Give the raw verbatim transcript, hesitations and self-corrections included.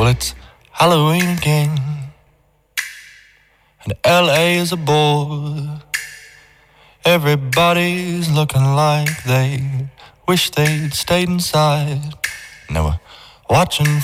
Well, it's Halloween again, and L A is a bore. Everybody's looking like they wish they'd stayed inside. Now we're watching